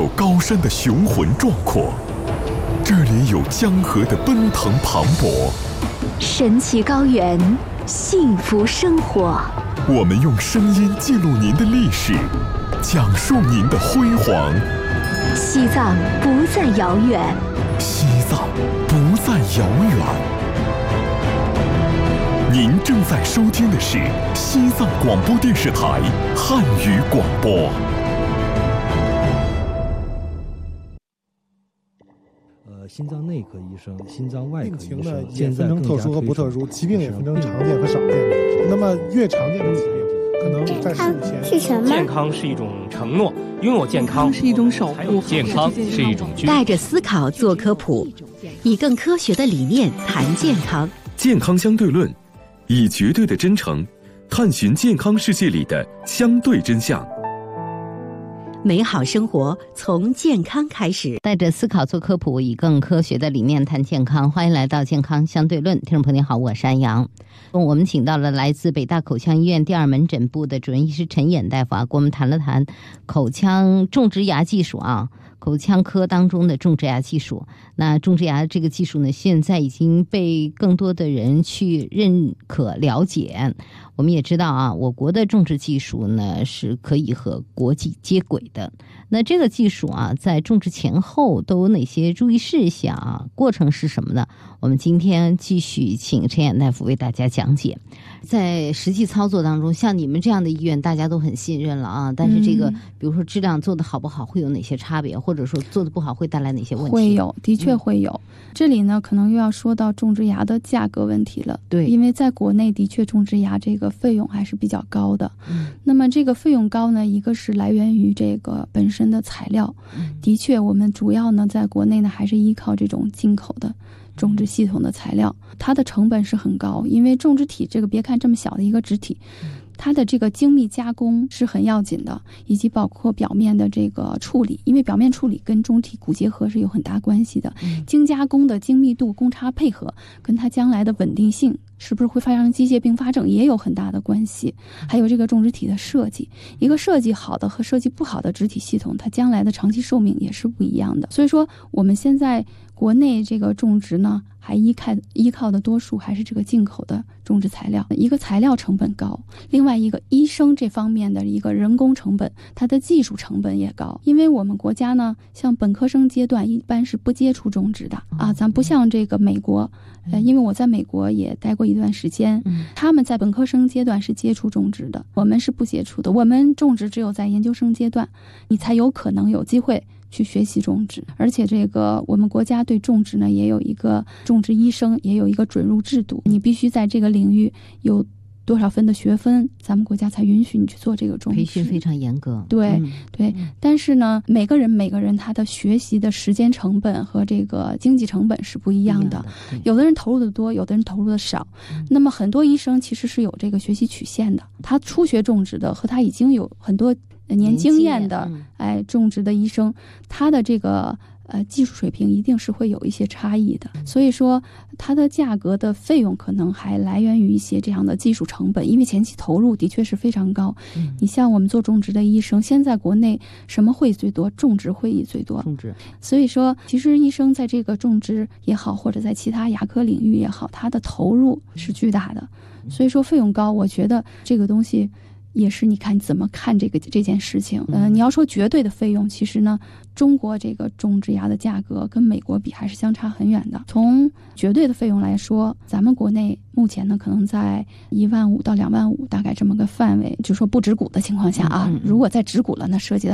有高山的雄浑壮阔，这里有江河的奔腾磅礴， 神奇高原，幸福生活。 我们用声音记录您的历史，讲述您的辉煌。 西藏不再遥远， 西藏不再遥远。您正在收听的是西藏广播电视台汉语广播。 心脏内科医生、心脏外科医生， 病情呢也分成特殊和不特殊，疾病也分成常见和少见。那么越常见的疾病，可能在15前是什么？ 健康是一种承诺，拥有健康是一种守护， 健康是一种带着思考做科普，以更科学的理念谈健康。 健康相对论，以绝对的真诚探寻健康世界里的相对真相。 美好生活从健康开始， 带着思考做科普，以更科学的理念谈健康。欢迎来到健康相对论，听众朋友您好，我是安阳。我们请到了来自北大口腔医院第二门诊部的主任医师陈衍大夫跟我们谈了谈口腔种植牙技术口腔科当中的种植牙技术。那种植牙这个技术呢，现在已经被更多的人去认可了解。我们也知道我国的种植技术呢是可以和国际接轨的。那这个技术在种植前后都有哪些注意事项过程是什么呢？我们今天继续请陈衍大夫为大家讲解。在实际操作当中，像你们这样的医院大家都很信任了但是这个比如说质量做得好不好会有哪些差别，或者说做得不好会带来哪些问题？ 会有，的确会有。这里呢可能又要说到种植牙的价格问题了。对，因为在国内的确种植牙这个费用还是比较高的。那么这个费用高呢，一个是来源于这个本身的材料。的确我们主要呢在国内呢还是依靠这种进口的种植系统的材料，它的成本是很高。因为种植体这个别看这么小的一个植体，它的这个精密加工是很要紧的，以及包括表面的这个处理，因为表面处理跟中体骨结合是有很大关系的。精加工的精密度、公差配合跟它将来的稳定性是不是会发生机械并发症也有很大的关系。还有这个种植体的设计，一个设计好的和设计不好的植体系统，它将来的长期寿命也是不一样的。所以说我们现在国内这个种植呢还依靠的多数还是这个进口的种植材料。一个材料成本高，另外一个医生这方面的一个人工成本，它的技术成本也高。因为我们国家呢像本科生阶段一般是不接触种植的咱不像这个美国因为我在美国也待过一段时间，他们在本科生阶段是接触种植的，我们是不接触的。我们种植只有在研究生阶段你才有可能有机会去学习种植。而且这个我们国家对种植呢也有一个种植医生也有一个准入制度，你必须在这个领域有多少分的学分，咱们国家才允许你去做这个种植。 培训非常严格。 对但是呢每个人他的学习的时间成本和这个经济成本是不一样的。有的人投入的多，有的人投入的少。那么很多医生其实是有这个学习曲线的，他初学种植的和他已经有很多年经验的种植的医生，他的这个技术水平一定是会有一些差异的。所以说它的价格的费用可能还来源于一些这样的技术成本，因为前期投入的确是非常高。你像我们做种植的医生，现在国内什么会最多？种植会议最多。所以说其实医生在这个种植也好，或者在其他牙科领域也好，它的投入是巨大的。所以说费用高，我觉得这个东西也是你看怎么看这件事情。你要说绝对的费用，其实呢中国这个种植牙的价格跟美国比还是相差很远的。从绝对的费用来说，咱们国内目前呢可能在15000到25000大概这么个范围，就说不植骨的情况下如果再植骨了，那涉及到